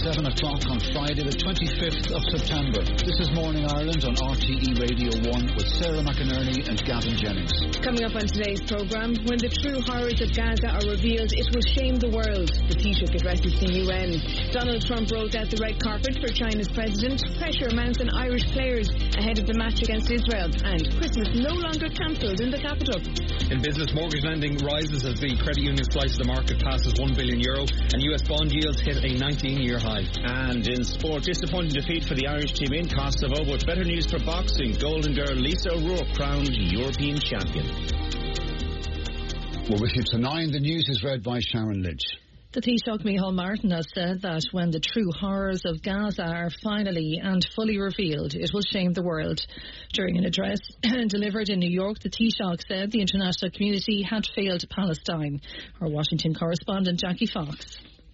7 o'clock on Friday the 25th of September. This is Morning Ireland on RTE Radio 1 with Sarah McInerney and Gavin Jennings. Coming up on today's programme, when the true horrors of Gaza are revealed, it will shame the world. The Taoiseach addresses the UN. Donald Trump rolls out the red carpet for China's president. Pressure mounts on Irish players ahead of the match against Israel. And Christmas no longer cancelled in the capital. In business, mortgage lending rises as the credit union slice of the market passes €1 billion and US bond yields hit a 19-year high. And in sport, disappointing defeat for the Irish team in Kosovo, but better news for boxing. Golden girl Lisa O'Rourke crowned European champion. We're with you to 9. The news is read by Sharon Lynch. The Taoiseach Micheál Martin has said that when the true horrors of Gaza are finally and fully revealed, it will shame the world. During an address delivered in New York, the Taoiseach said the international community had failed Palestine. Our Washington correspondent Jackie Fox.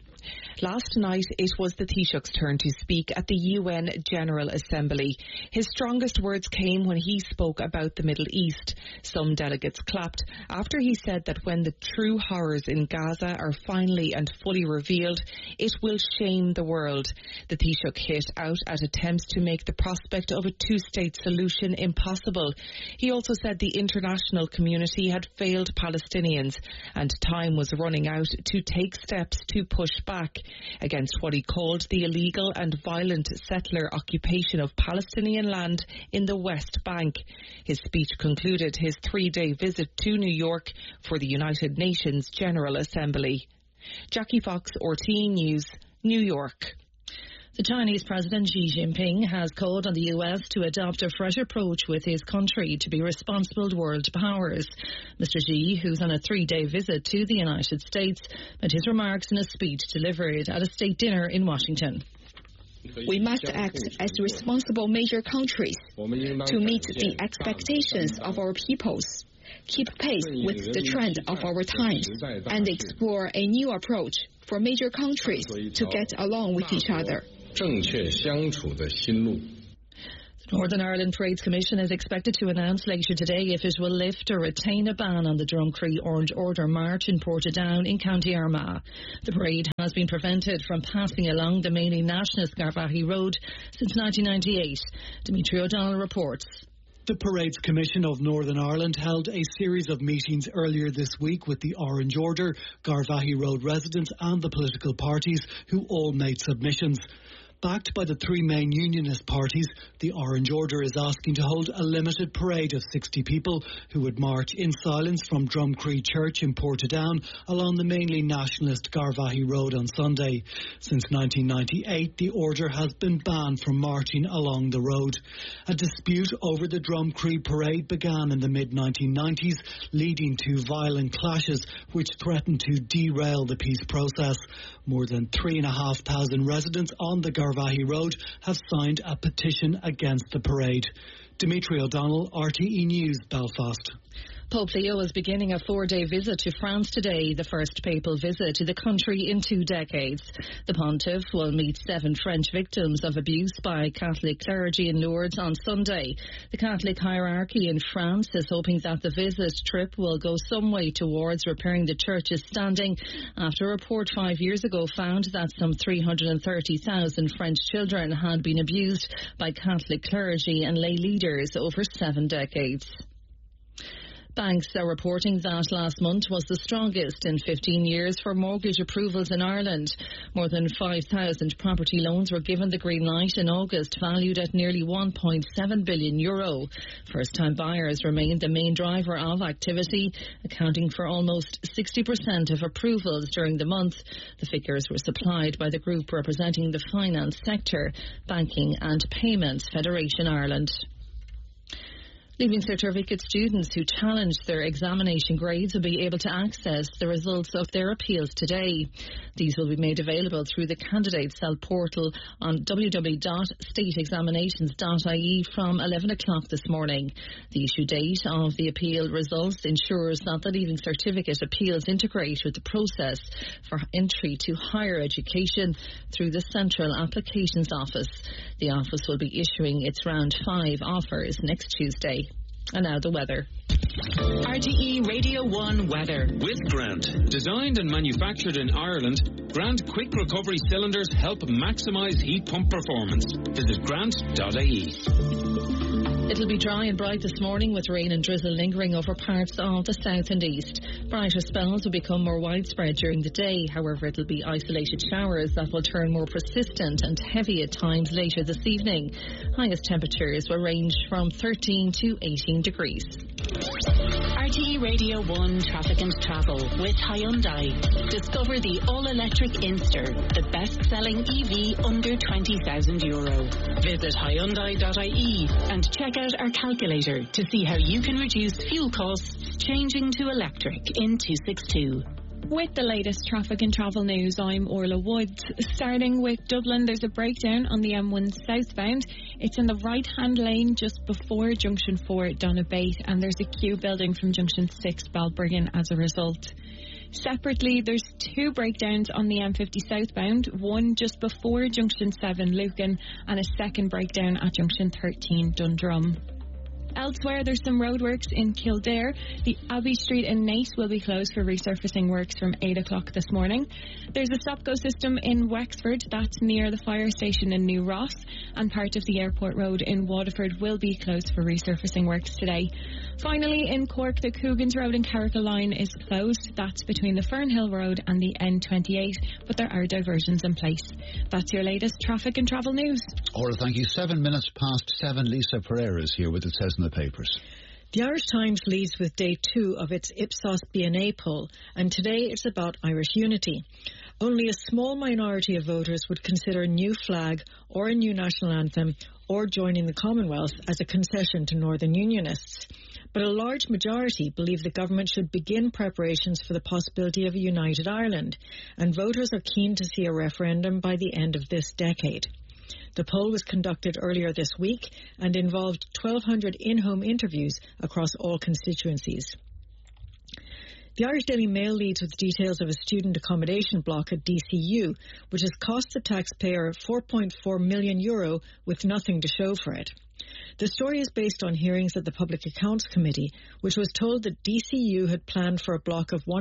Last night, it was the Taoiseach's turn to speak at the UN General Assembly. His strongest words came when he spoke about the Middle East. Some delegates clapped after he said that when the true horrors in Gaza are finally and fully revealed, it will shame the world. The Taoiseach hit out at attempts to make the prospect of a two-state solution impossible. He also said the international community had failed Palestinians and time was running out to take steps to push back against what he called the illegal and violent settler occupation of Palestinian land in the West Bank. His speech concluded his 3-day visit to New York for the United Nations General Assembly. Jackie Fox, RTE News, New York. The Chinese President Xi Jinping has called on the US to adopt a fresh approach with his country to be responsible world powers. Mr. Xi, who's on a 3-day visit to the United States, made his remarks in a speech delivered at a state dinner in Washington. We must act as responsible major countries to meet the expectations of our peoples, keep pace with the trend of our times, and explore a new approach for major countries to get along with each other. The Northern Ireland Parades Commission is expected to announce later today if it will lift or retain a ban on the Drumcree Orange Order March in Portadown in County Armagh. The parade has been prevented from passing along the mainly nationalist Garvaghey Road since 1998. Dimitri O'Donnell reports. The Parades Commission of Northern Ireland held a series of meetings earlier this week with the Orange Order, Garvaghey Road residents and the political parties who all made submissions. Backed by the 3 main unionist parties, the Orange Order is asking to hold a limited parade of 60 people who would march in silence from Drumcree Church in Portadown along the mainly nationalist Garvaghey Road on Sunday. Since 1998, the Order has been banned from marching along the road. A dispute over the Drumcree parade began in the mid-1990s, leading to violent clashes which threatened to derail the peace process. More than 3,500 residents on the Garvaghey Road have signed a petition against the parade. Dimitri O'Donnell, RTE News, Belfast. Pope Leo is beginning a 4-day visit to France today, the first papal visit to the country in 2 decades. The pontiff will meet 7 French victims of abuse by Catholic clergy in Lourdes on Sunday. The Catholic hierarchy in France is hoping that the visit trip will go some way towards repairing the church's standing after a report 5 years ago found that some 330,000 French children had been abused by Catholic clergy and lay leaders over 7 decades. Banks are reporting that last month was the strongest in 15 years for mortgage approvals in Ireland. More than 5,000 property loans were given the green light in August, valued at nearly €1.7 billion. First-time buyers remained the main driver of activity, accounting for almost 60% of approvals during the month. The figures were supplied by the group representing the finance sector, Banking and Payments Federation Ireland. Leaving certificate students who challenged their examination grades will be able to access the results of their appeals today. These will be made available through the Candidate Cell portal on www.stateexaminations.ie from 11 o'clock this morning. The issue date of the appeal results ensures that the Leaving Certificate appeals integrate with the process for entry to higher education through the Central Applications Office. The office will be issuing its Round 5 offers next Tuesday. And now the weather. RTE Radio 1 weather. With Grant. Designed and manufactured in Ireland, Grant Quick Recovery Cylinders help maximise heat pump performance. Visit grant.ie. It'll be dry and bright this morning with rain and drizzle lingering over parts of the south and east. Brighter spells will become more widespread during the day. However, it'll be isolated showers that will turn more persistent and heavy at times later this evening. Highest temperatures will range from 13 to 18 degrees. RTE Radio 1 Traffic and Travel with Hyundai. Discover the all-electric Inster, the best-selling EV under €20,000. Visit Hyundai.ie and check out our calculator to see how you can reduce fuel costs changing to electric in 262. With the latest traffic and travel news, I'm Orla Woods. Starting with Dublin, there's a breakdown on the M1 southbound. It's in the right-hand lane just before Junction 4 Donabate, and there's a queue building from Junction 6 Balbriggan as a result. Separately, there's two breakdowns on the M50 southbound, one just before Junction 7 Lucan and a second breakdown at Junction 13 Dundrum. Elsewhere, there's some roadworks in Kildare. The Abbey Street in Naas will be closed for resurfacing works from 8 o'clock this morning. There's a stop-go system in Wexford, that's near the fire station in New Ross, and part of the airport road in Waterford will be closed for resurfacing works today. Finally, in Cork, the Coogans Road and Carrickle line is closed. That's between the Fernhill Road and the N28, but there are diversions in place. That's your latest traffic and travel news. Ora, thank you. 7 minutes past 7. Lisa Pereira is here with It Says in the Papers. The Irish Times leads with day 2 of its Ipsos BNA poll, and today it's about Irish unity. Only a small minority of voters would consider a new flag or a new national anthem or joining the Commonwealth as a concession to Northern Unionists. But a large majority believe the government should begin preparations for the possibility of a united Ireland, and voters are keen to see a referendum by the end of this decade. The poll was conducted earlier this week and involved 1,200 in-home interviews across all constituencies. The Irish Daily Mail leads with details of a student accommodation block at DCU, which has cost the taxpayer €4.4 million with nothing to show for it. The story is based on hearings at the Public Accounts Committee, which was told that DCU had planned for a block of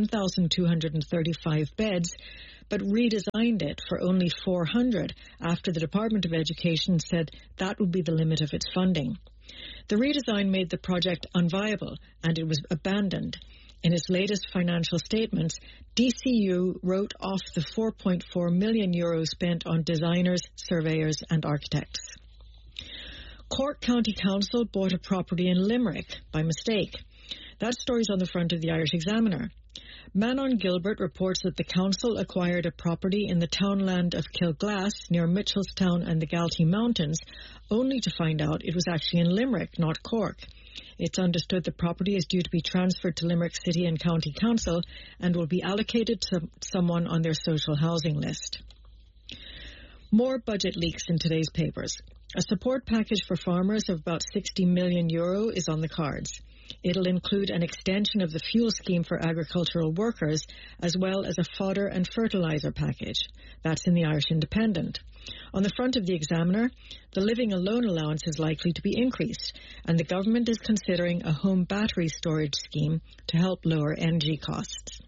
1,235 beds, but redesigned it for only 400 after the Department of Education said that would be the limit of its funding. The redesign made the project unviable and it was abandoned. In its latest financial statements, DCU wrote off the €4.4 million spent on designers, surveyors and architects. Cork County Council bought a property in Limerick by mistake. That story's on the front of the Irish Examiner. Manon Gilbert reports that the council acquired a property in the townland of Kilglass near Mitchelstown and the Galtee Mountains, only to find out it was actually in Limerick, not Cork. It's understood the property is due to be transferred to Limerick City and County Council and will be allocated to someone on their social housing list. More budget leaks in today's papers. A support package for farmers of about €60 million is on the cards. It'll include an extension of the fuel scheme for agricultural workers, as well as a fodder and fertiliser package. That's in the Irish Independent. On the front of the Examiner, the living alone allowance is likely to be increased, and the government is considering a home battery storage scheme to help lower energy costs.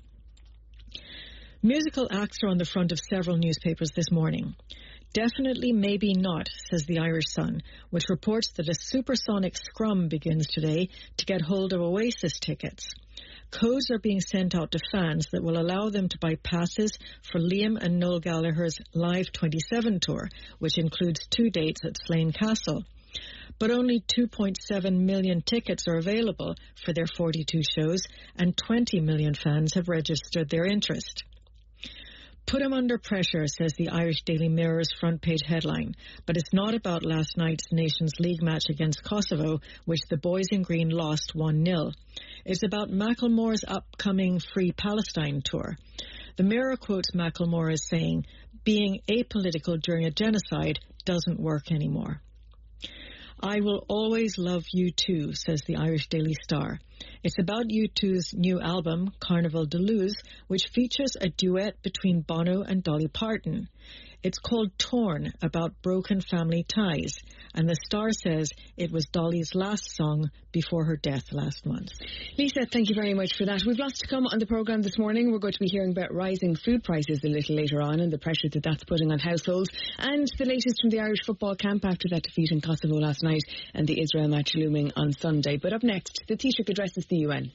Musical acts are on the front of several newspapers this morning. Definitely maybe not, says the Irish Sun, which reports that a supersonic scrum begins today to get hold of Oasis tickets. Codes are being sent out to fans that will allow them to buy passes for Liam and Noel Gallagher's Live 27 tour, which includes 2 dates at Slane Castle. But only 2.7 million tickets are available for their 42 shows, and 20 million fans have registered their interest. Put him under pressure, says the Irish Daily Mirror's front page headline, but it's not about last night's Nations League match against Kosovo, which the boys in green lost 1-0. It's about Macklemore's upcoming Free Palestine tour. The Mirror quotes Macklemore as saying, "Being apolitical during a genocide doesn't work anymore." I will always love you too, says the Irish Daily Star. It's about U2's new album, Carnival de Luz, which features a duet between Bono and Dolly Parton. It's called Torn, about broken family ties, and the Star says it was Dolly's last song before her death last month. Lisa, thank you very much for that. We've lots to come on the programme this morning. We're going to be hearing about rising food prices a little later on and the pressure that that's putting on households, and the latest from the Irish football camp after that defeat in Kosovo last night and the Israel match looming on Sunday. But up next, the Taoiseach addresses the UN.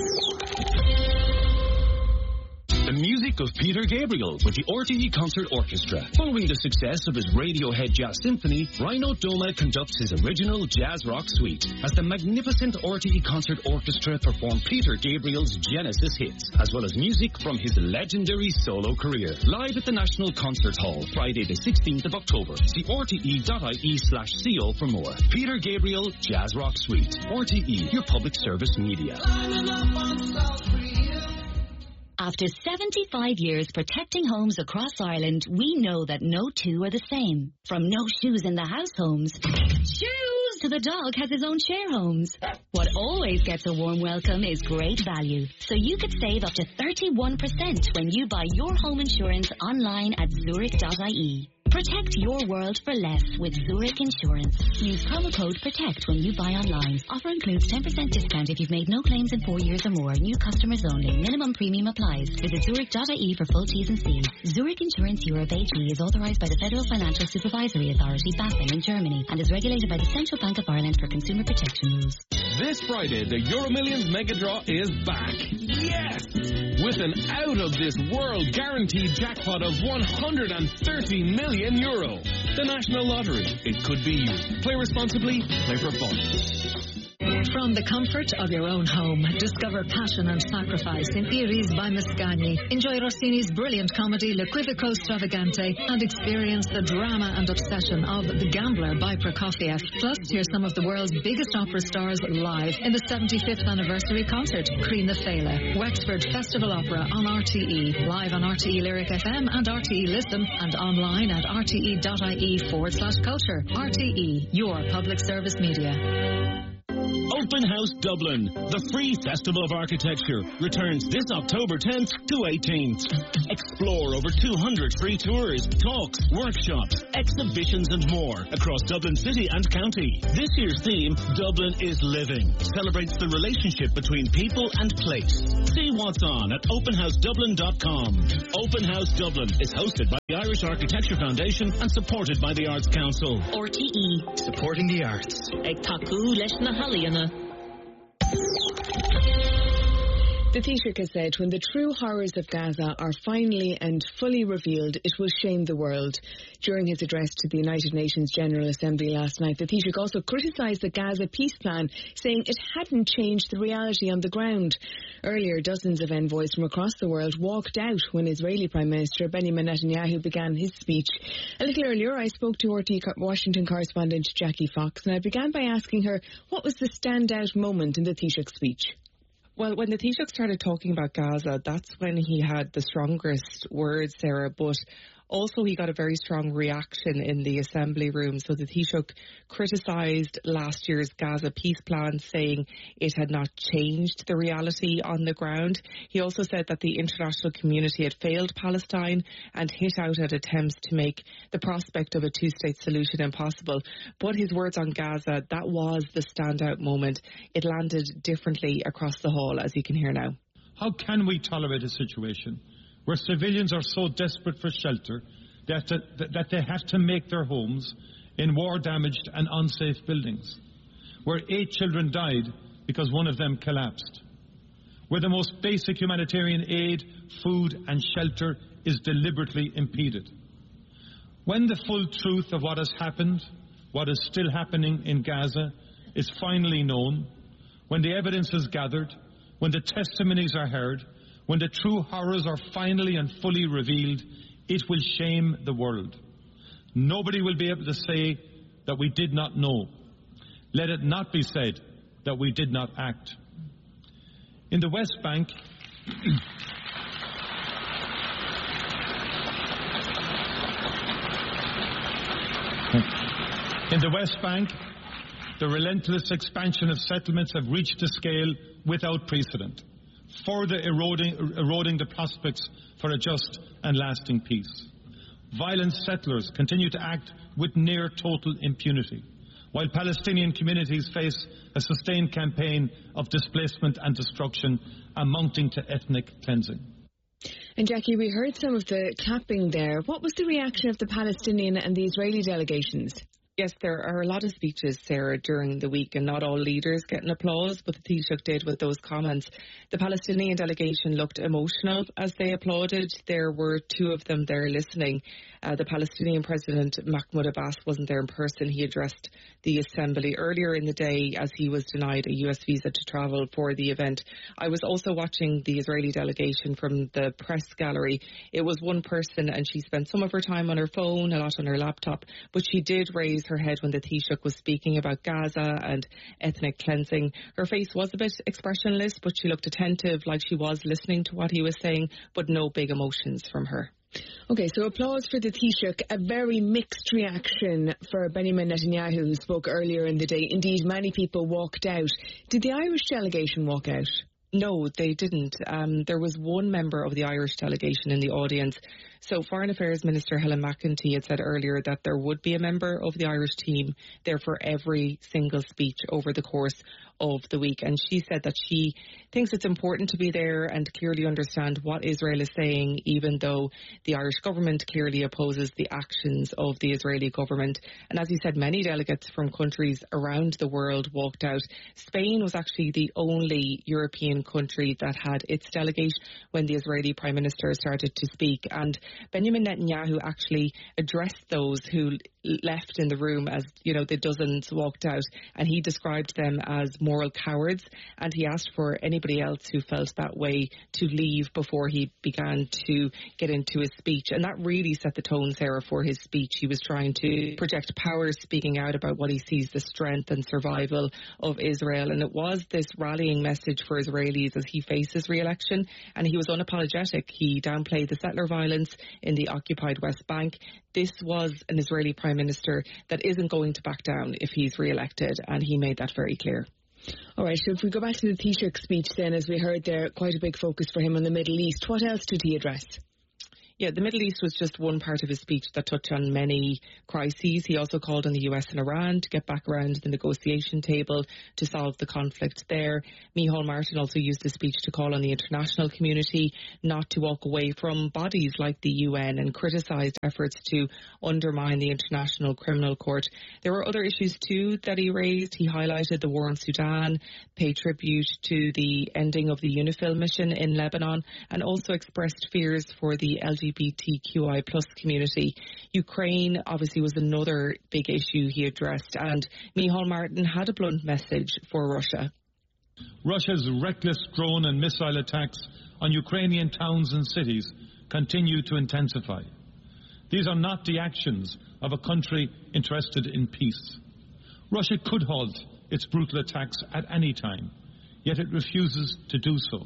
The music of Peter Gabriel with the RTE Concert Orchestra. Following the success of his Radiohead Jazz Symphony, Rhino Doma conducts his original jazz rock suite as the magnificent RTE Concert Orchestra perform Peter Gabriel's Genesis hits, as well as music from his legendary solo career. Live at the National Concert Hall, Friday the 16th of October. See rte.ie/co for more. Peter Gabriel Jazz Rock Suite. RTE, your public service media. After 75 years protecting homes across Ireland, we know that no two are the same. From no shoes in the house homes, shoes, to the dog has his own share homes. What always gets a warm welcome is great value. So you could save up to 31% when you buy your home insurance online at zurich.ie. Protect your world for less with Zurich Insurance. Use promo code PROTECT when you buy online. Offer includes 10% discount if you've made no claims in 4 years or more. New customers only. Minimum premium applies. Visit Zurich.ie for full T's and C's. Zurich Insurance Europe AG is authorised by the Federal Financial Supervisory Authority, BaFin, in Germany, and is regulated by the Central Bank of Ireland for consumer protection rules. This Friday, the EuroMillions Mega Draw is back. Yes! With an out-of-this-world guaranteed jackpot of €130 million. The National Lottery. It could be you. Play responsibly. Play for fun. From the comfort of your own home, discover passion and sacrifice in Iris by Mascagni. Enjoy Rossini's brilliant comedy L'Equivoco Stravagante and experience the drama and obsession of The Gambler by Prokofiev. Plus, hear some of the world's biggest opera stars live in the 75th anniversary concert, Crina Fela. Wexford Festival Opera on RTE. Live on RTE Lyric FM and RTE Listen, and online at rte.ie/culture. RTE, your public service media. Open House Dublin, the free festival of architecture, returns this October 10th to 18th. Explore over 200 free tours, talks, workshops, exhibitions and more across Dublin City and County. This year's theme, Dublin is Living, celebrates the relationship between people and place. See what's on at openhousedublin.com. Open House Dublin is hosted by the Irish Architecture Foundation and supported by the Arts Council. RTE. Supporting the arts. Ag taku leis na haliana. The Taoiseach has said when the true horrors of Gaza are finally and fully revealed, it will shame the world. During his address to the United Nations General Assembly last night, the Taoiseach also criticised the Gaza peace plan, saying it hadn't changed the reality on the ground. Earlier, dozens of envoys from across the world walked out when Israeli Prime Minister Benjamin Netanyahu began his speech. A little earlier, I spoke to RTE Washington correspondent Jackie Fox, and I began by asking her what was the standout moment in the Taoiseach's speech. Well, when the Taoiseach started talking about Gaza, that's when he had the strongest words, Sarah, but also he got a very strong reaction in the Assembly room. So the Taoiseach criticised last year's Gaza peace plan, saying it had not changed the reality on the ground. He also said that the international community had failed Palestine and hit out at attempts to make the prospect of a two-state solution impossible. But his words on Gaza, that was the standout moment. It landed differently across the hall, as you can hear now. How can we tolerate a situation where civilians are so desperate for shelter that they have to make their homes in war-damaged and unsafe buildings, where 8 children died because one of them collapsed, where the most basic humanitarian aid, food and shelter is deliberately impeded? When the full truth of what has happened, what is still happening in Gaza, is finally known, when the evidence is gathered, when the testimonies are heard, when the true horrors are finally and fully revealed, it will shame the world. Nobody will be able to say that we did not know. Let it not be said that we did not act. In the West Bank, the relentless expansion of settlements have reached a scale without precedent, further eroding the prospects for a just and lasting peace. Violent settlers continue to act with near total impunity, while Palestinian communities face a sustained campaign of displacement and destruction amounting to ethnic cleansing. And Jackie, we heard some of the clapping there. What was the reaction of the Palestinian and the Israeli delegations? Yes, there are a lot of speeches, Sarah, during the week, and not all leaders getting applause, but the Taoiseach did with those comments. The Palestinian delegation looked emotional as they applauded. There were two of them there listening. The Palestinian President, Mahmoud Abbas, wasn't there in person. He addressed the assembly earlier in the day as he was denied a US visa to travel for the event. I was also watching the Israeli delegation from the press gallery. It was one person, and she spent some of her time on her phone, a lot on her laptop, but she did raise her head when the Taoiseach was speaking about Gaza and ethnic cleansing. Her face was a bit expressionless, but she looked attentive, like she was listening to what he was saying, but no big emotions from her. OK, so applause for the Taoiseach. A very mixed reaction for Benjamin Netanyahu, who spoke earlier in the day. Indeed, many people walked out. Did the Irish delegation walk out? No, they didn't. There was one member of the Irish delegation in the audience. So Foreign Affairs Minister Helen McEntee had said earlier that there would be a member of the Irish team there for every single speech over the course of the week. And she said that she thinks it's important to be there and clearly understand what Israel is saying, even though the Irish government clearly opposes the actions of the Israeli government. And as you said, many delegates from countries around the world walked out. Spain was actually the only European country that had its delegate when the Israeli Prime Minister started to speak. And Benjamin Netanyahu actually addressed those who left in the room as, you know, the dozens walked out, and he described them as moral cowards, and he asked for anybody else who felt that way to leave before he began to get into his speech. And that really set the tone, Sarah, for his speech. He was trying to project power, speaking out about what he sees the strength and survival of Israel, and it was this rallying message for Israelis as he faces re-election, and he was unapologetic. He downplayed the settler violence in the occupied West Bank. This was an Israeli Prime Minister that isn't going to back down if he's re-elected, and he made that very clear. All right, so if we go back to the Taoiseach speech then, as we heard there, quite a big focus for him on the Middle East. What else did he address? Yeah, the Middle East was just one part of his speech that touched on many crises. He also called on the US and Iran to get back around the negotiation table to solve the conflict there. Micheál Martin also used the speech to call on the international community not to walk away from bodies like the UN and criticised efforts to undermine the International Criminal Court. There were other issues too that he raised. He highlighted the war in Sudan, paid tribute to the ending of the UNIFIL mission in Lebanon, and also expressed fears for the LGBTQI plus community. Ukraine obviously was another big issue he addressed, and Micheál Martin had a blunt message for Russia. Russia's reckless drone and missile attacks on Ukrainian towns and cities continue to intensify. These are not the actions of a country interested in peace. Russia could halt its brutal attacks at any time, yet it refuses to do so.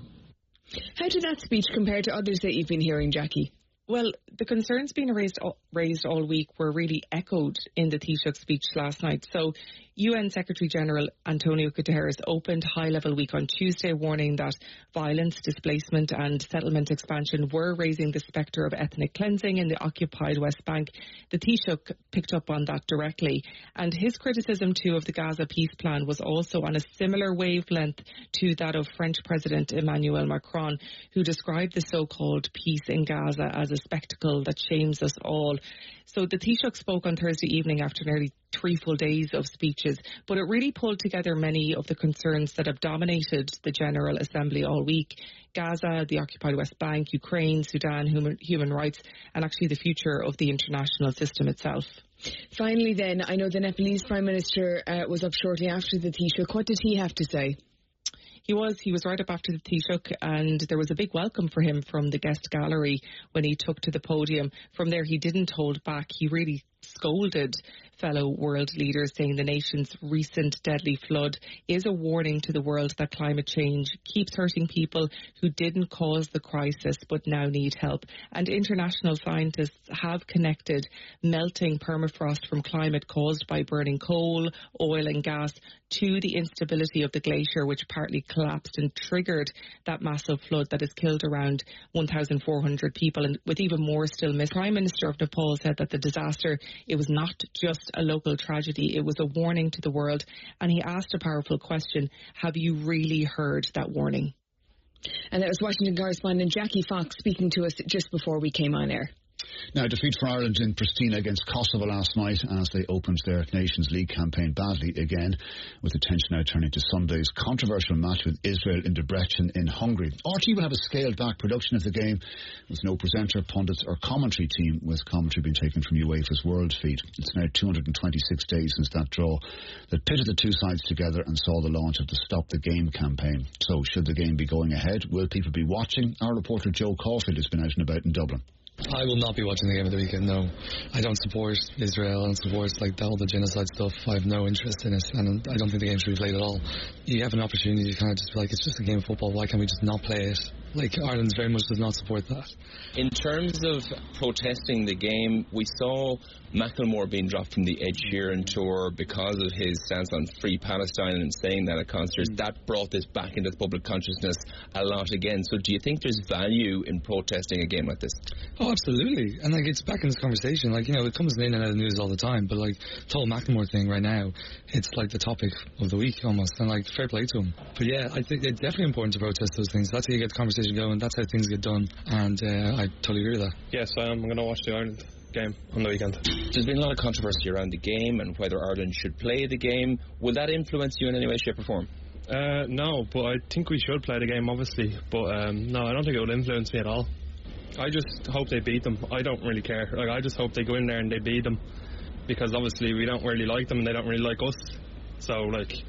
How did that speech compare to others that you've been hearing, Jackie? Well, the concerns being raised all week were really echoed in the Taoiseach speech last night. So UN Secretary-General Antonio Guterres opened high-level week on Tuesday, warning that violence, displacement and settlement expansion were raising the spectre of ethnic cleansing in the occupied West Bank. The Taoiseach picked up on that directly, and his criticism too of the Gaza peace plan was also on a similar wavelength to that of French President Emmanuel Macron, who described the so-called peace in Gaza as a spectacle that shames us all. So the Taoiseach spoke on Thursday evening after nearly 3 full days of speeches, but it really pulled together many of the concerns that have dominated the General Assembly all week. Gaza, the occupied West Bank, Ukraine, Sudan, human rights, and actually the future of the international system itself. Finally then, I know the Nepalese Prime Minister was up shortly after the Taoiseach. What did he have to say? He was right up after the Taoiseach, and there was a big welcome for him from the guest gallery when he took to the podium. From there, he didn't hold back. He really scolded fellow world leaders, saying the nation's recent deadly flood is a warning to the world that climate change keeps hurting people who didn't cause the crisis but now need help. And international scientists have connected melting permafrost from climate caused by burning coal, oil and gas to the instability of the glacier, which partly collapsed and triggered that massive flood that has killed around 1,400 people, and with even more still missing. Prime Minister of Nepal said that the disaster, it was not just a local tragedy, it was a warning to the world, and he asked a powerful question: have you really heard that warning? And that was Washington correspondent Jackie Fox speaking to us just before we came on air. Now, defeat for Ireland in Pristina against Kosovo last night as they opened their Nations League campaign badly again, with attention now turning to Sunday's controversial match with Israel in Debrecen in Hungary. RT will have a scaled-back production of the game with no presenter, pundits or commentary team, with commentary being taken from UEFA's World Feed. It's now 226 days since that draw that pitted the two sides together and saw the launch of the Stop the Game campaign. So, should the game be going ahead? Will people be watching? Our reporter Joe Caulfield has been out and about in Dublin. I will not be watching the game of the weekend, no. I don't support Israel and support all the genocide stuff. I have no interest in it, and I don't think the game should be played at all. You have an opportunity to kind of just be like, it's just a game of football, why can't we just not play it? Ireland very much does not support that. In terms of protesting the game, we saw Macklemore being dropped from the Ed Sheeran tour because of his stance on Free Palestine and saying that at concerts. That brought this back into the public consciousness a lot again. So do you think there's value in protesting a game like this? Oh, absolutely. And it's back in this conversation. It comes in and out of the news all the time, but the whole Macklemore thing right now, it's the topic of the week almost, and fair play to him. But yeah, I think it's definitely important to protest those things. That's how you get the conversation going, that's how things get done, and I totally agree with that. Yes, I'm going to watch the Ireland game on the weekend. There's been a lot of controversy around the game and whether Ireland should play the game. Will that influence you in any way, shape or form? No, but I think we should play the game, obviously, but no, I don't think it will influence me at all. I just hope they beat them. I don't really care. I just hope they go in there and they beat them, because obviously we don't really like them and they don't really like us. So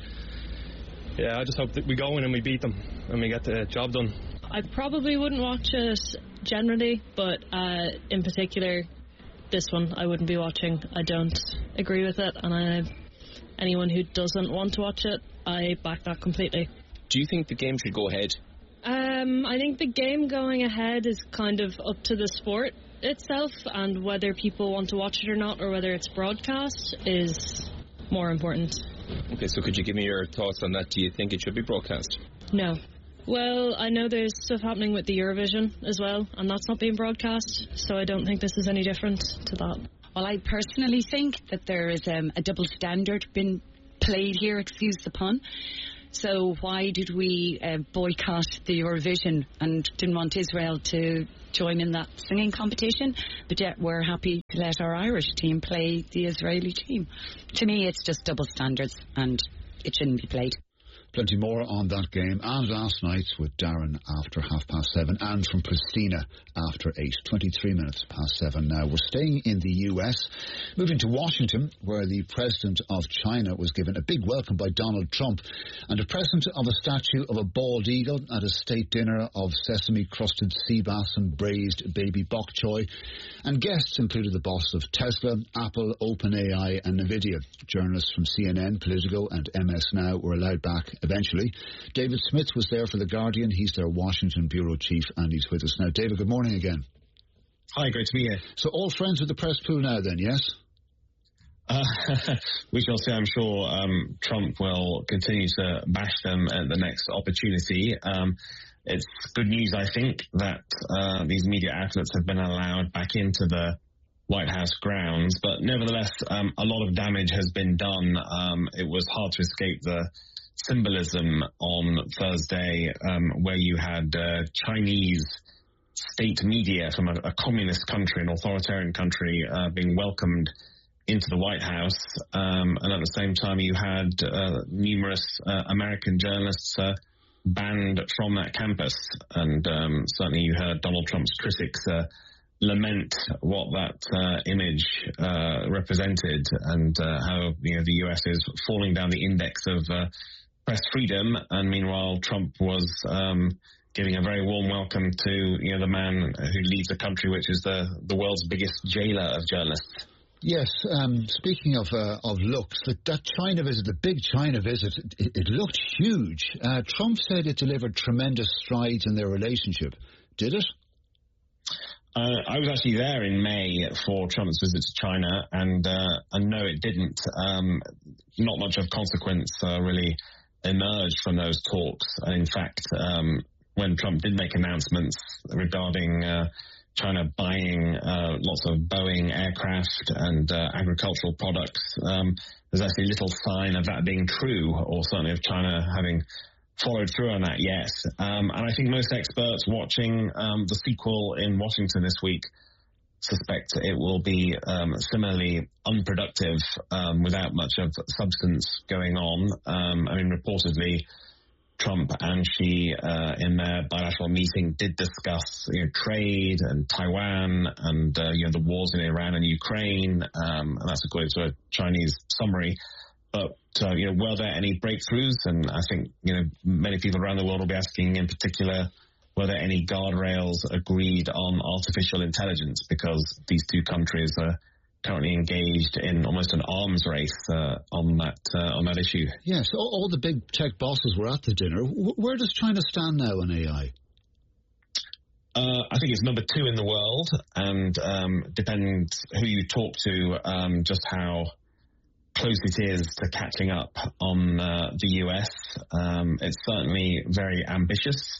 yeah, I just hope that we go in and we beat them and we get the job done. I probably wouldn't watch it generally, but in particular this one I wouldn't be watching. I don't agree with it, and anyone who doesn't want to watch it, I back that completely. Do you think the game should go ahead? I think the game going ahead is kind of up to the sport itself, and whether people want to watch it or not, or whether it's broadcast, is more important. Okay, so could you give me your thoughts on that? Do you think it should be broadcast? No. Well, I know there's stuff happening with the Eurovision as well, and that's not being broadcast, so I don't think this is any different to that. Well, I personally think that there is a double standard being played here, excuse the pun. So why did we boycott the Eurovision and didn't want Israel to join in that singing competition, but yet we're happy to let our Irish team play the Israeli team? To me, it's just double standards, and it shouldn't be played. Plenty more on that game and last night with Darren after 7:30 and from Pristina after 8. 23 minutes past 7 now. We're staying in the US, moving to Washington, where the president of China was given a big welcome by Donald Trump and a present of a statue of a bald eagle at a state dinner of sesame-crusted sea bass and braised baby bok choy. And guests included the boss of Tesla, Apple, OpenAI and NVIDIA. Journalists from CNN, Politico and MS Now were allowed back eventually. David Smith was there for The Guardian. He's their Washington bureau chief, and he's with us now. David, good morning again. Hi, great to be here. So all friends with the press pool now then, yes? We shall see. I'm sure Trump will continue to bash them at the next opportunity. It's good news, I think, that these media outlets have been allowed back into the White House grounds, but nevertheless, a lot of damage has been done. It was hard to escape the symbolism on Thursday, where you had Chinese state media from a communist country, an authoritarian country, being welcomed into the White House, and at the same time you had numerous American journalists banned from that campus, and certainly you heard Donald Trump's critics lament what that image represented, and how the US is falling down the index of press freedom. And meanwhile, Trump was giving a very warm welcome to the man who leads a country which is the world's biggest jailer of journalists. Yes, speaking of looks, that China visit, the big China visit, it looked huge. Trump said it delivered tremendous strides in their relationship. Did it? I was actually there in May for Trump's visit to China, and no, it didn't. Not much of consequence really emerged from those talks. And in fact, when Trump did make announcements regarding China buying lots of Boeing aircraft and agricultural products, there's actually little sign of that being true, or certainly of China having followed through on that yet. And I think most experts watching the sequel in Washington this week suspect it will be similarly unproductive without much of substance going on. I mean, reportedly, Trump and Xi in their bilateral meeting did discuss trade and Taiwan and the wars in Iran and Ukraine, and that's according to a Chinese summary. But were there any breakthroughs? And I think many people around the world will be asking, in particular, were there any guardrails agreed on artificial intelligence? Because these two countries are currently engaged in almost an arms race on that issue. Yes, all the big tech bosses were at the dinner. Where does China stand now in AI? I think it's number 2 in the world, and depends who you talk to, just how close it is to catching up on the US. It's certainly very ambitious.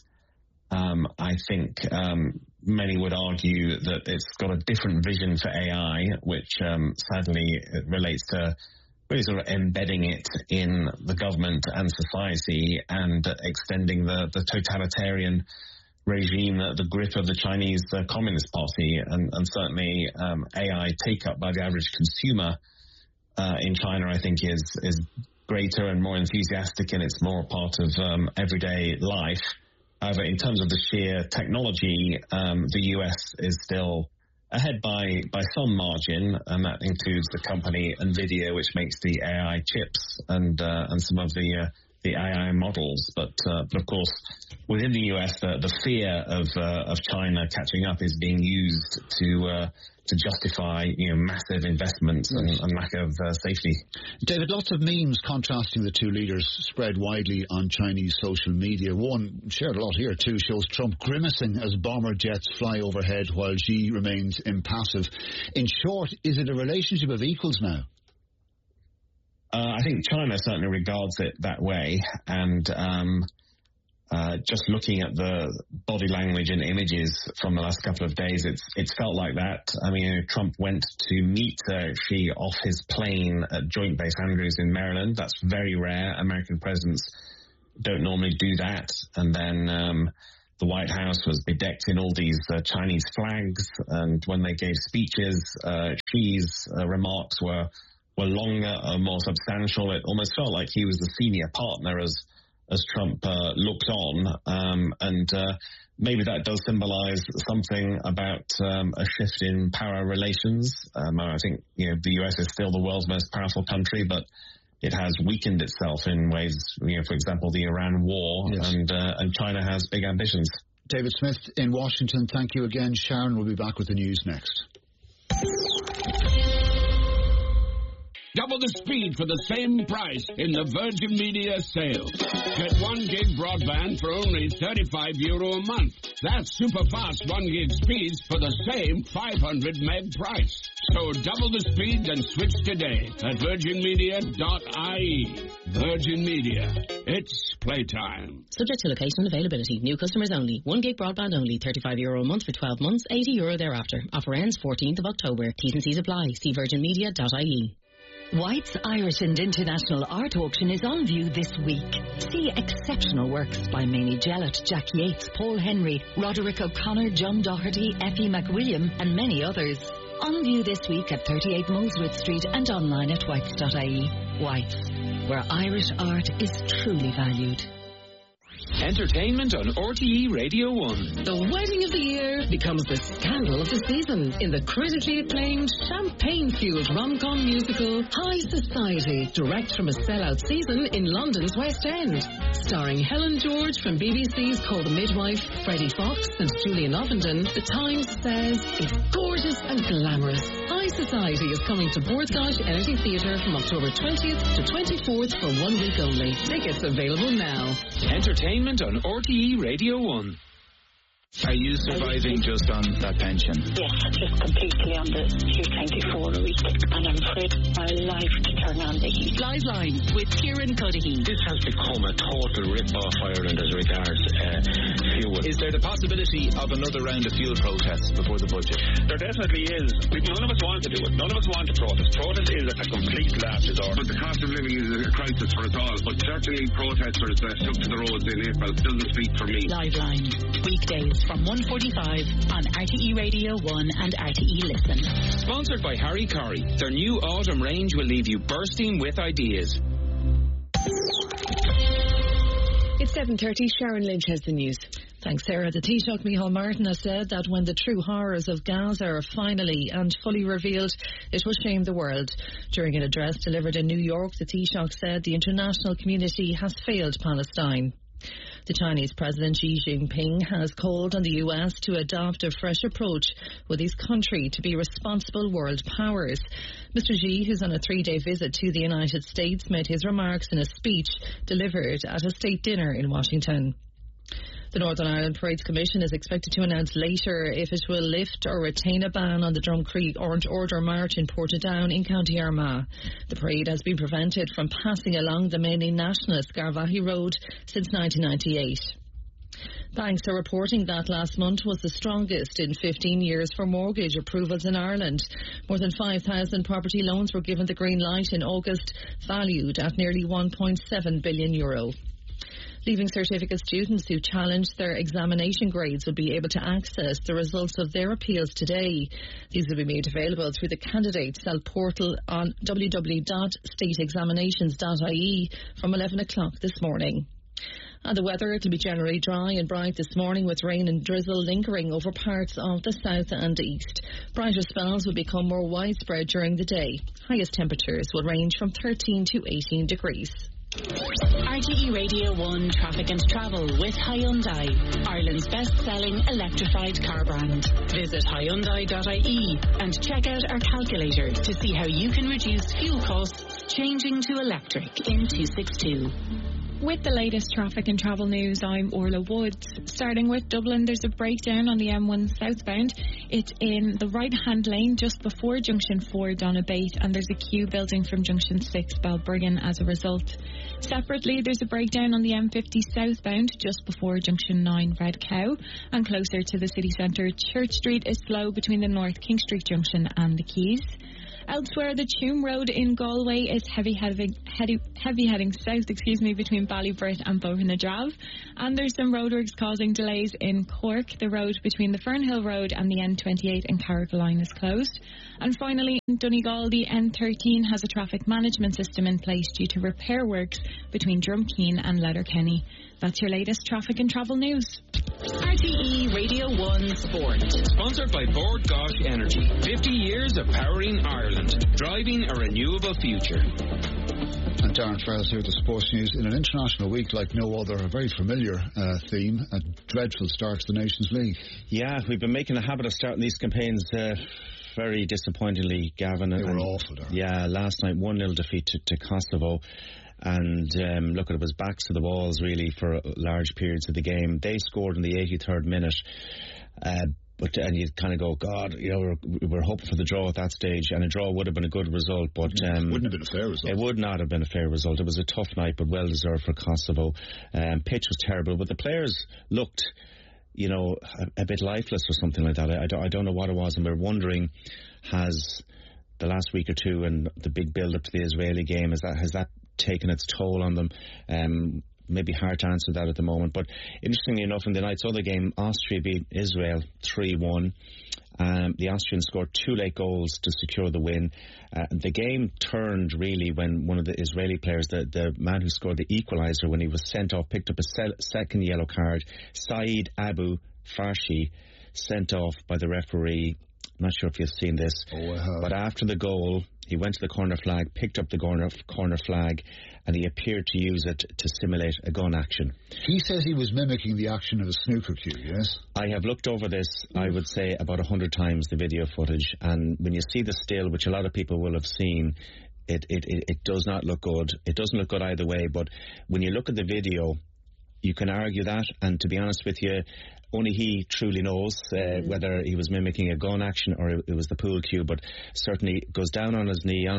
I think many would argue that it's got a different vision for AI, which sadly relates to really sort of embedding it in the government and society and extending the totalitarian regime, the grip of the Chinese Communist Party, and certainly AI take-up by the average consumer in China, I think, is greater and more enthusiastic, and it's more a part of everyday life. However, in terms of the sheer technology, the US is still ahead by some margin, and that includes the company NVIDIA, which makes the AI chips and some of the AI models. But of course, within the US, the fear of China catching up is being used to justify massive investments and lack of safety. David, lots of memes contrasting the two leaders spread widely on Chinese social media. One, shared a lot here too, shows Trump grimacing as bomber jets fly overhead while Xi remains impassive. In short, is it a relationship of equals now? I think China certainly regards it that way, and just looking at the body language and images from the last couple of days, it's felt like that. I mean, Trump went to meet Xi off his plane at Joint Base Andrews in Maryland. That's very rare. American presidents don't normally do that. And then the White House was bedecked in all these Chinese flags. And when they gave speeches, Xi's remarks were longer, more substantial. It almost felt like he was the senior partner as Trump looked on, and maybe that does symbolize something about a shift in power relations. I think the US is still the world's most powerful country, but it has weakened itself in ways, for example, the Iran war, yes. And China has big ambitions. David Smith in Washington, thank you again. Sharon will be back with the news next. Double the speed for the same price in the Virgin Media sale. Get 1 gig broadband for only €35 a month. That's super fast 1 gig speeds for the same 500 meg price. So double the speed and switch today at virginmedia.ie. Virgin Media. It's playtime. Subject to location and availability. New customers only. 1 gig broadband only. €35 a month for 12 months. €80 thereafter. Offer ends 14th of October. T's and C's apply. See virginmedia.ie. White's Irish and International Art Auction is on view this week. See exceptional works by Mamie Jellett, Jack Yates, Paul Henry, Roderick O'Connor, John Doherty, Effie McWilliam and many others. On view this week at 38 Molesworth Street and online at whites.ie. Whites, where Irish art is truly valued. Entertainment on RTE Radio 1. The wedding of the year becomes the scandal of the season in the critically acclaimed champagne-fueled rom-com musical High Society, direct from a sellout season in London's West End. Starring Helen George from BBC's Call the Midwife, Freddie Fox and Julian Ovenden, The Times says it's gorgeous and glamorous. High High Society is coming to Portgosh Energy Theatre from October 20th to 24th for 1 week only. Tickets available now. Entertainment on RTE Radio 1. Are you surviving just on that pension? Yes, just completely on the 224 a week, and I'm afraid my life to turn on the heat. Live Line with Kieran Cuddihy. This has become a total rip-off Ireland as regards fuel. Is there the possibility of another round of fuel protests before the budget? There definitely is. None of us want to do it. None of us want to protest. Protest is a complete last resort. But the cost of living is a crisis for us all. But certainly protesters that took to the roads in April doesn't speak for me. Live Line, weekdays from 1:45 on RTE Radio 1 and RTE Listen. Sponsored by Harry Corrie. Their new autumn range will leave you bursting with ideas. It's 7:30. Sharon Lynch has the news. Thanks, Sarah. The Taoiseach Micheál Martin has said that when the true horrors of Gaza are finally and fully revealed, it will shame the world. During an address delivered in New York, the Taoiseach said the international community has failed Palestine. The Chinese President Xi Jinping has called on the US to adopt a fresh approach with his country to be responsible world powers. Mr. Xi, who's on a 3-day visit to the United States, made his remarks in a speech delivered at a state dinner in Washington. The Northern Ireland Parades Commission is expected to announce later if it will lift or retain a ban on the Drumcree Orange Order March in Portadown in County Armagh. The parade has been prevented from passing along the mainly nationalist Garvaghey Road since 1998. Banks are reporting that last month was the strongest in 15 years for mortgage approvals in Ireland. More than 5,000 property loans were given the green light in August, valued at nearly €1.7 billion. Leaving certificate students who challenged their examination grades will be able to access the results of their appeals today. These will be made available through the Candidates Cell portal on www.stateexaminations.ie from 11 o'clock this morning. And the weather, it will be generally dry and bright this morning with rain and drizzle lingering over parts of the south and east. Brighter spells will become more widespread during the day. Highest temperatures will range from 13 to 18 degrees. RTE Radio 1 Traffic and Travel with Hyundai, Ireland's best-selling electrified car brand. Visit Hyundai.ie and check out our calculator to see how you can reduce fuel costs changing to electric in 262. With the latest traffic and travel news, I'm Orla Woods. Starting with Dublin, there's a breakdown on the M1 southbound. It's in the right-hand lane just before Junction 4 Donabate, and there's a queue building from Junction 6 Balbriggan as a result. Separately, there's a breakdown on the M50 southbound just before Junction 9 Red Cow, and closer to the city centre, Church Street is slow between the North King Street Junction and the Quays. Elsewhere, the Tuam Road in Galway is heavy heading south, between Ballybrit and Bohanadrav. And there's some roadworks causing delays in Cork. The road between the Fernhill Road and the N28 in Carrigaline is closed. And finally, in Donegal, the N13 has a traffic management system in place due to repair works between Drumkeen and Letterkenny. That's your latest traffic and travel news. RTE Radio 1 Sport. Sponsored by Bord Gosh Energy. 50 years of powering Ireland. Driving a renewable future. And Darren Farrell's here with the sports news. In an international week like no other, a very familiar theme, a dreadful start to the Nations League. Yeah, we've been making a habit of starting these campaigns very disappointingly, Gavin. They were awful, Darren. Yeah, last night 1-0 defeat to Kosovo. And look, it was backs to the walls really for large periods of the game. They scored in the 83rd minute, and you kind of go, God, we're hoping for the draw at that stage, and a draw would have been a good result, but wouldn't have been a fair result. It would not have been a fair result. It was a tough night, but well deserved for Kosovo. Pitch was terrible, but the players looked, a bit lifeless or something like that. I don't know what it was, and we're wondering, has the last week or two and the big build up to the Israeli game, has that taken its toll on them? Maybe hard to answer that at the moment, but interestingly enough, in the night's other game, Austria beat Israel 3-1. The Austrians scored 2 late goals to secure the win. The game turned really when one of the Israeli players, the man who scored the equaliser when he was sent off, picked up a second yellow card. Saeed Abu Farshi, sent off by the referee. I'm not sure if you've seen this, but after the goal, He went to the corner flag, picked up the corner flag, and he appeared to use it to simulate a gun action. He says he was mimicking the action of a snooker cue, yes? I have looked over this, I would say, about 100 times, the video footage, and when you see the still, which a lot of people will have seen, it does not look good. It doesn't look good either way, but when you look at the video, you can argue that, and to be honest with you, only he truly knows whether he was mimicking a gun action or it was the pool cue, but certainly goes down on his knee,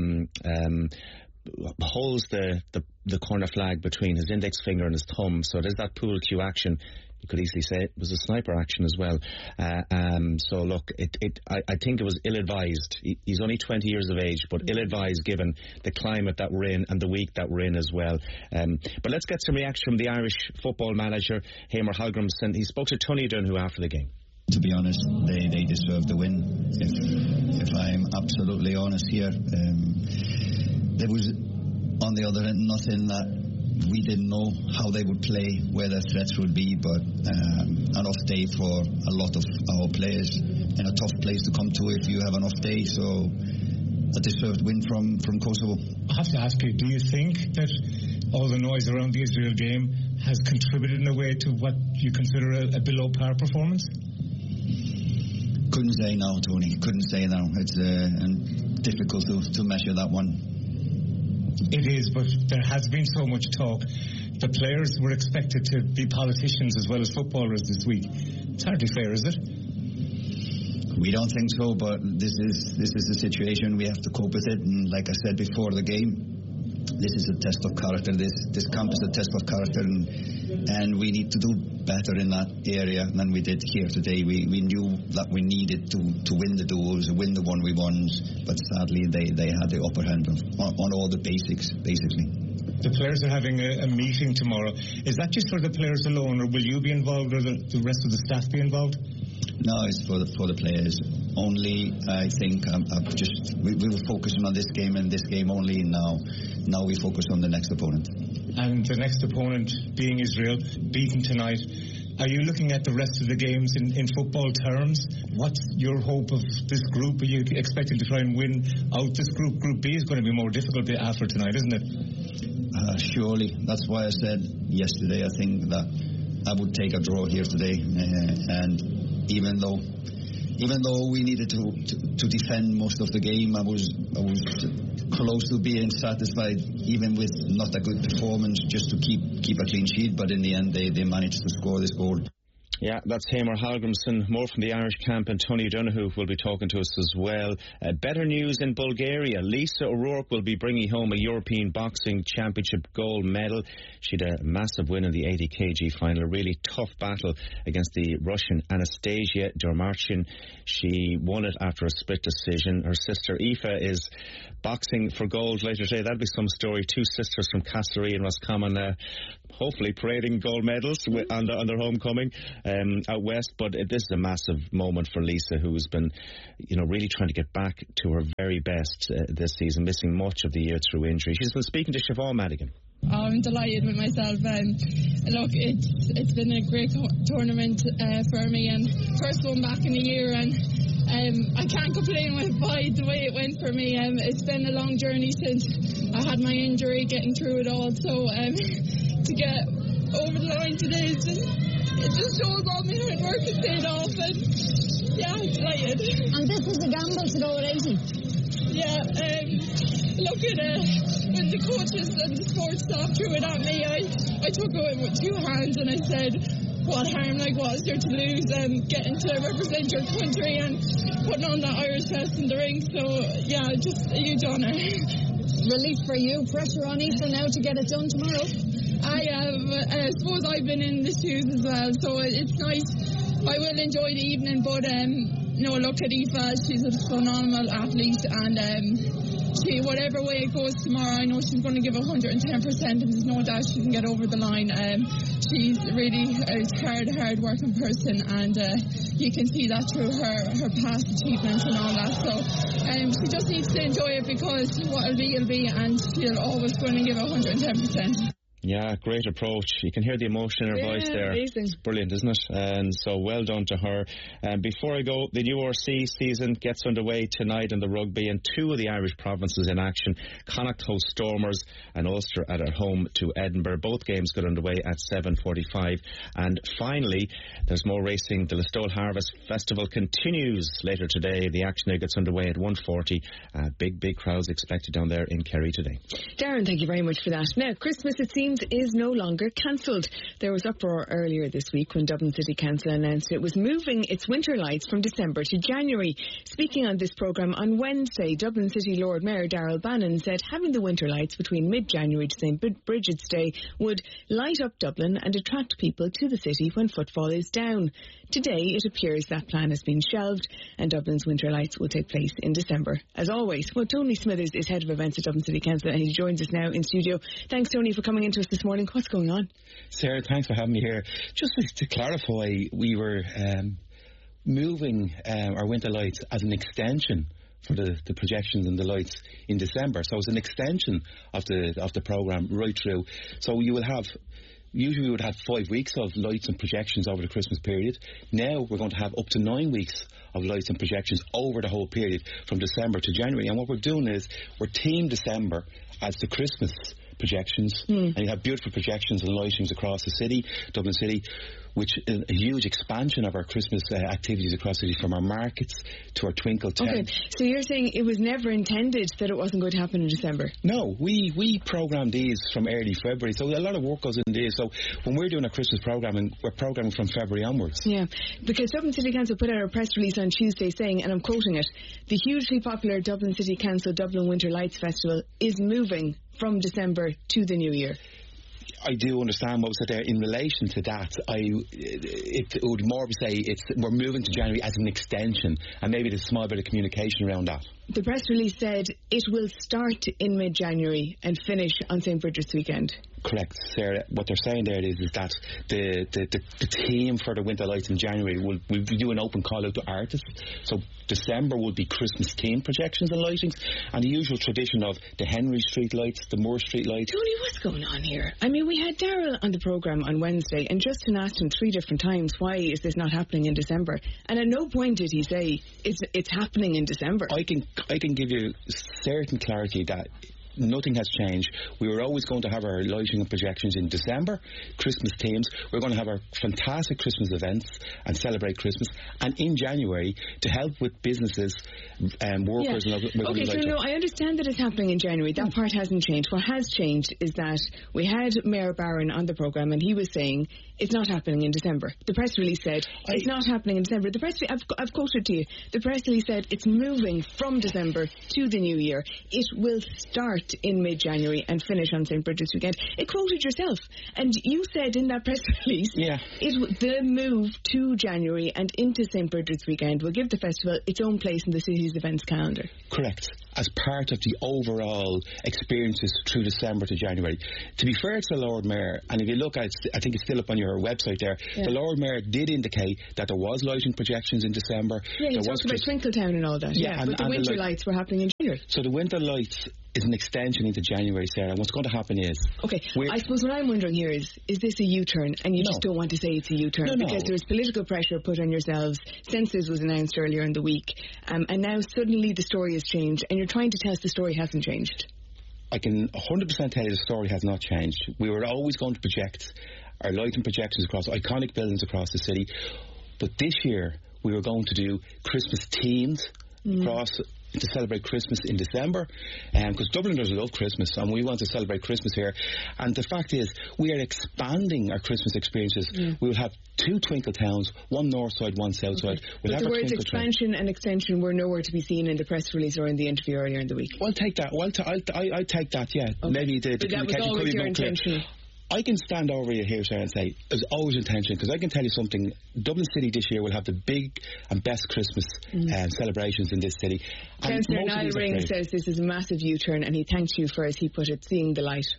holds the corner flag between his index finger and his thumb, so there's that pool cue action. You could easily say it was a sniper action as well. So look, I think it was ill-advised. He's only 20 years of age, but ill-advised given the climate that we're in and the week that we're in as well. But let's get some reaction from the Irish football manager, Heimir Hallgrímsson. He spoke to Tony O'Donoghue after the game. To be honest, they deserve the win. If I'm absolutely honest here, there was, on the other end, nothing that we didn't know how they would play, where their threats would be, but an off day for a lot of our players and a tough place to come to if you have an off day, so a deserved win from Kosovo. I have to ask you, do you think that all the noise around the Israel game has contributed in a way to what you consider a below par performance? Couldn't say now, Tony, couldn't say now. It's difficult to measure that one. It is, but there has been so much talk. The players were expected to be politicians as well as footballers this week. It's hardly fair, is it? We don't think so, but this is the situation. We have to cope with it, and like I said before the game, this is a test of character. This camp is a test of character, and we need to do better in that area than we did here today. We knew that we needed to win the duels, win the 1v1s, but sadly they had the upper hand on all the basics, basically. The players are having a meeting tomorrow. Is that just for the players alone, or will you be involved, or the rest of the staff be involved? No, it's for the players only. I think we were focusing on this game and this game only. Now we focus on the next opponent. And the next opponent being Israel, beaten tonight. Are you looking at the rest of the games in football terms? What's your hope of this group? Are you expecting to try and win out this group? Group B is going to be more difficult after tonight, isn't it? Surely. That's why I said yesterday, I think that I would take a draw here today. And even though we needed to defend most of the game, I was close to being satisfied, even with not a good performance, just to keep a clean sheet. But in the end, they managed to score this goal. Yeah, that's Heimir Hallgrímsson. More from the Irish camp, and Tony O'Donoghue will be talking to us as well. Better news in Bulgaria. Lisa O'Rourke will be bringing home a European Boxing Championship gold medal. She had a massive win in the 80 kg final, a really tough battle against the Russian Anastasia Dermarchin. She won it after a split decision. Her sister Aoife is boxing for gold later today. That'll be some story. Two sisters from Castlerea and Roscommon hopefully parading gold medals on their homecoming out west. But this is a massive moment for Lisa, who's been really trying to get back to her very best this season, missing much of the year through injury. She's been speaking to Siobhan Madigan. I'm delighted with myself. Look, it's been a great tournament for me, and first one back in a year, and I can't complain by the way it went for me. It's been a long journey since I had my injury, getting through it all, so to get over the line today, it just shows all my hard work has paid off, and yeah, I'm delighted. And this was a gamble to go at 80? Yeah, look at when the coaches and the sports staff threw it at me, I took it with two hands and I said, what harm, what is there to lose, getting to represent your country and putting on that Irish vest in the ring, so yeah, just a huge honour. Relief for you, pressure on Aoife now to get it done tomorrow? I suppose I've been in the shoes as well, so it's nice. I will enjoy the evening, but look at Aoife, she's a phenomenal athlete, and she, whatever way it goes tomorrow, I know she's going to give 110%, and there's no doubt she can get over the line. She's really a hard working person, and you can see that through her past achievements and all that, so she just needs to enjoy it, because what it'll be, and she'll always going to give 110%. Yeah, great approach. You can hear the emotion in her voice there. Amazing. It's brilliant, isn't it? And so well done to her. Before I go, the URC season gets underway tonight in the rugby, and two of the Irish provinces in action. Connacht host Stormers and Ulster at their home to Edinburgh. Both games got underway at 7:45. And finally, there's more racing. The Listowel Harvest Festival continues later today. The action there gets underway at 1:40. Big crowds expected down there in Kerry today. Darren, thank you very much for that. Now, Christmas, it seems, is no longer cancelled. There was uproar earlier this week when Dublin City Council announced it was moving its winter lights from December to January. Speaking on this programme on Wednesday, Dublin City Lord Mayor Darrell Bannon said having the winter lights between mid-January to St Bridget's Day would light up Dublin and attract people to the city when footfall is down. Today, it appears that plan has been shelved and Dublin's winter lights will take place in December. As always, well, Tony Smithers is Head of Events at Dublin City Council and he joins us now in studio. Thanks, Tony, for coming into us this morning. What's going on? Sarah, thanks for having me here. Just to clarify, we were moving our winter lights as an extension for the projections and the lights in December. So it's an extension of the programme right through. So you will have... Usually we would have 5 weeks of lights and projections over the Christmas period. Now we're going to have up to 9 weeks of lights and projections over the whole period from December to January. And what we're doing is we're teamed December as the Christmas projections. And you have beautiful projections and lightings across the city, Dublin City, which is a huge expansion of our Christmas activities across the city, from our markets to our twinkle tent. Okay, so you're saying it was never intended that it wasn't going to happen in December? No, we programmed these from early February, so a lot of work goes into these. So when we're doing a Christmas programming, we're programming from February onwards. Yeah, because Dublin City Council put out a press release on Tuesday saying, and I'm quoting it, the hugely popular Dublin City Council Dublin Winter Lights Festival is moving from December to the new year. I do understand what was said there. In relation to that, it would more say we're moving to January as an extension, and maybe there's a small bit of communication around that. The press release said it will start in mid-January and finish on St. Bridget's weekend. Correct, Sarah. What they're saying there is that the theme for the winter lights in January will do an open call out to artists. So December will be Christmas themed projections and lightings, and the usual tradition of the Henry Street lights, the Moore Street lights. Tony, what's going on here? I mean, we had Darrell on the programme on Wednesday, and Justin asked him 3 different times, why is this not happening in December? And at no point did he say it's happening in December. I can give you certain clarity that nothing has changed. We were always going to have our lighting and projections in December, Christmas themes. We're going to have our fantastic Christmas events and celebrate Christmas. And in January, to help with businesses and workers. Yeah. And okay, so no, I understand that it's happening in January. That part hasn't changed. What has changed is that we had Mayor Barron on the programme and he was saying it's not happening in December. The press release said it's not happening in December. The press, I've quoted to you. The press release said it's moving from December to the new year. It will start in mid-January and finish on St. Bridget's weekend. It quoted yourself, and you said in that press release, the move to January and into St. Bridget's weekend will give the festival its own place in the city's events calendar. Correct. As part of the overall experiences through December to January. To be fair to the Lord Mayor, and if you look at, I think it's still up on your website there, the Lord Mayor did indicate that there was lighting projections in December. Yeah, he talked about Twinkletown and all that. Yeah, but the winter lights were happening in January. So the winter lights is an extension into January, Sarah. What's going to happen is... Okay, I suppose what I'm wondering here is this a U-turn? And you just don't want to say it's a U-turn because there was political pressure put on yourselves since this was announced earlier in the week. And now suddenly the story has changed and you're trying to tell us the story hasn't changed. I can 100% tell you the story has not changed. We were always going to project our lighting projections across iconic buildings across the city. But this year we were going to do Christmas themes across... to celebrate Christmas in December, because Dubliners love Christmas and we want to celebrate Christmas here. And the fact is, we are expanding our Christmas experiences. We will have 2 twinkle towns, one north side, one south side. We'll but the words expansion and extension were nowhere to be seen in the press release or in the interview earlier in the week. I'll take that. I'll take that, yeah. Okay. Maybe the communication could be more clear. I can stand over you here, Sarah, and say there's always intention, because I can tell you something. Dublin City this year will have the big and best Christmas celebrations in this city. Councillor Niall Ring says this is a massive U-turn, and he thanks you for, as he put it, seeing the light.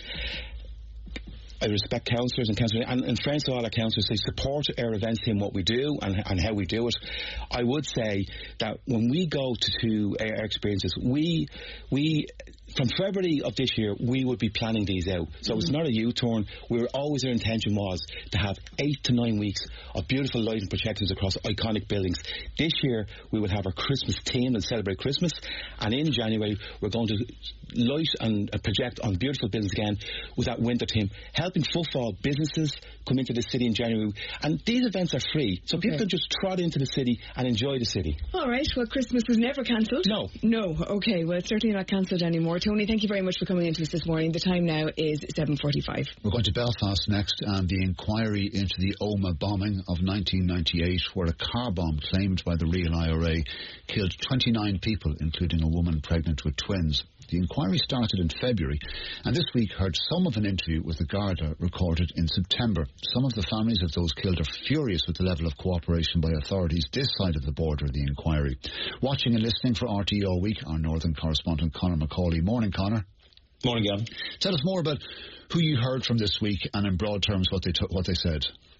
I respect councillors and councillors, and friends to all our councillors. They support our events in what we do and how we do it. I would say that when we go to our experiences, we from February of this year, we would be planning these out. So it's not a U-turn. Our intention was to have 8 to 9 weeks of beautiful lighting projectors across iconic buildings. This year, we will have our Christmas theme and celebrate Christmas. And in January, we're going to light and project on beautiful buildings again with that winter theme, helping footfall businesses come into the city in January. And these events are free, so people can just trot into the city and enjoy the city. All right, well, Christmas was never cancelled. No, okay, well, it's certainly not cancelled anymore. Tony, thank you very much for coming into us this morning. The time now is 7:45. We're going to Belfast next, and the inquiry into the Omagh bombing of 1998, where a car bomb claimed by the Real IRA killed 29 people, including a woman pregnant with twins. The inquiry started in February, and this week heard some of an interview with the Garda recorded in September. Some of the families of those killed are furious with the level of cooperation by authorities this side of the border of the inquiry. Watching and listening for RTE all week, our northern correspondent Conor McCauley. Morning, Conor. Morning, Gavin. Tell us more about who you heard from this week, and in broad terms what they said.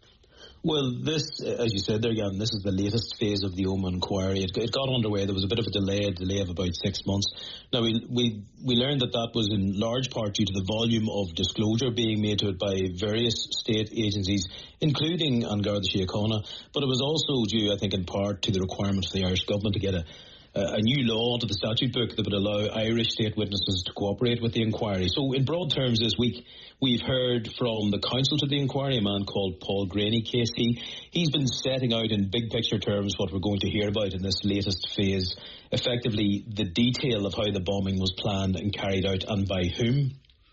Well, this, as you said there, Gavin, this is the latest phase of the Omagh inquiry. It got underway. There was a bit of a delay of about 6 months. Now, we learned that was in large part due to the volume of disclosure being made to it by various state agencies, including An Garda Síochána, but it was also due, I think, in part to the requirement of the Irish government to get a new law into the statute book that would allow Irish state witnesses to cooperate with the inquiry. So in broad terms this week, we've heard from the counsel to the inquiry, a man called Paul Graney KC. He's been setting out in big picture terms what we're going to hear about in this latest phase, effectively the detail of how the bombing was planned and carried out and by whom.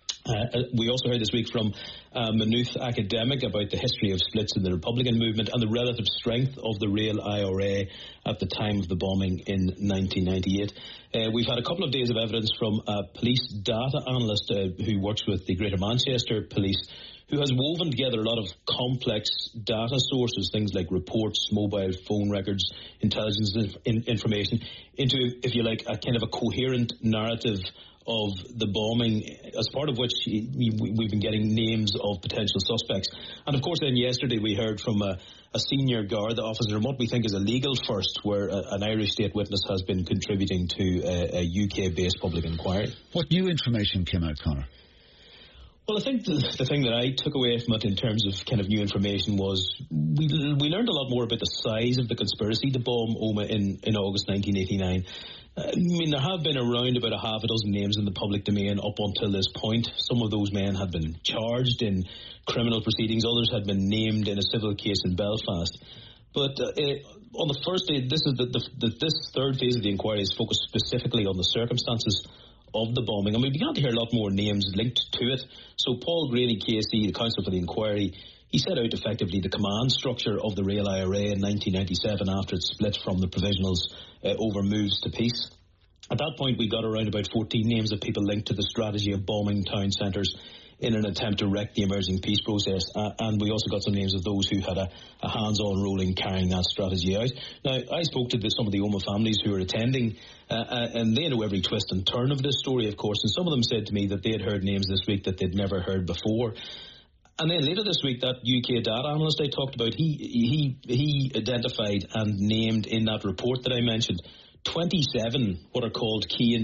We also heard this week from Maynooth academic about the history of splits in the Republican movement and the relative strength of the Real IRA at the time of the bombing in 1998. We've had a couple of days of evidence from a police data analyst who works with the Greater Manchester Police, who has woven together a lot of complex data sources, things like reports, mobile phone records, intelligence information, into, if you like, a kind of a coherent narrative of the bombing, as part of which we've been getting names of potential suspects. And of course then yesterday we heard from a senior Garda officer in what we think is a legal first, where an Irish state witness has been contributing to a UK-based public inquiry. What new information came out, Conor? Well, I think the thing that I took away from it in terms of kind of new information was we learned a lot more about the size of the conspiracy to bomb Omagh in August 1989. I mean, there have been around about a half a dozen names in the public domain up until this point. Some of those men had been charged in criminal proceedings. Others had been named in a civil case in Belfast. But on the first day, this third phase of the inquiry is focused specifically on the circumstances of the bombing. And we began to hear a lot more names linked to it. So Paul Graney KC, the counsel for the inquiry, he set out effectively the command structure of the Real IRA in 1997 after it split from the Provisionals over moves to peace. At that point, we got around about 14 names of people linked to the strategy of bombing town centres in an attempt to wreck the emerging peace process. And we also got some names of those who had a hands-on role in carrying that strategy out. Now, I spoke to some of the Omagh families who were attending, and they know every twist and turn of this story, of course. And some of them said to me that they had heard names this week that they'd never heard before. And then later this week, that UK data analyst I talked about, he identified and named in that report that I mentioned 27 what are called key